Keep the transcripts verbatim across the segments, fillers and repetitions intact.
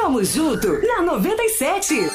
Vamos junto na noventa e sete.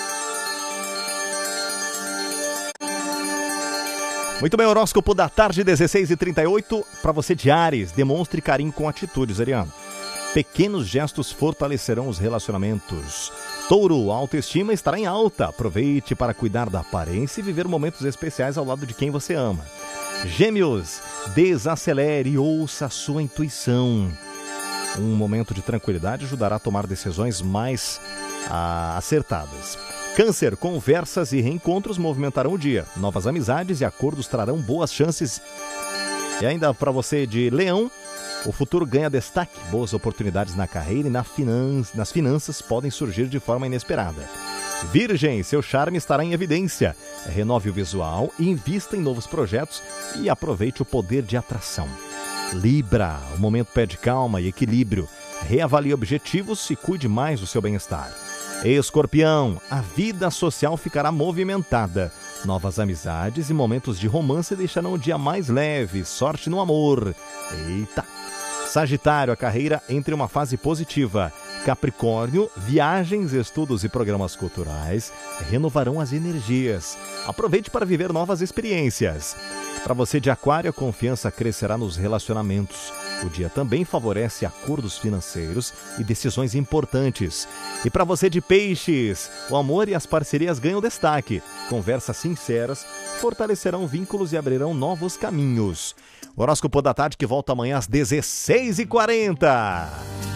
Muito bem, horóscopo da tarde, dezesseis e trinta e oito. Para você de Áries, demonstre carinho com atitudes, Ariano. Pequenos gestos fortalecerão os relacionamentos. Touro, a autoestima estará em alta. Aproveite para cuidar da aparência e viver momentos especiais ao lado de quem você ama. Gêmeos, desacelere e ouça a sua intuição. Um momento de tranquilidade ajudará a tomar decisões mais ah, acertadas. Câncer, conversas e reencontros movimentarão o dia. Novas amizades e acordos trarão boas chances. E ainda para você de Leão, o futuro ganha destaque. Boas oportunidades na carreira e na finan- nas finanças podem surgir de forma inesperada. Virgem, seu charme estará em evidência. Renove o visual, invista em novos projetos e aproveite o poder de atração. Libra, o momento pede calma e equilíbrio. Reavalie objetivos e cuide mais do seu bem-estar. Escorpião, a vida social ficará movimentada. Novas amizades e momentos de romance deixarão o dia mais leve. Sorte no amor. Eita! Sagitário, a carreira entre uma fase positiva. Capricórnio, viagens, estudos e programas culturais renovarão as energias. Aproveite para viver novas experiências. Para você de Aquário, a confiança crescerá nos relacionamentos. O dia também favorece acordos financeiros e decisões importantes. E para você de Peixes, o amor e as parcerias ganham destaque. Conversas sinceras fortalecerão vínculos e abrirão novos caminhos. O horóscopo da tarde que volta amanhã às dezesseis e quarenta.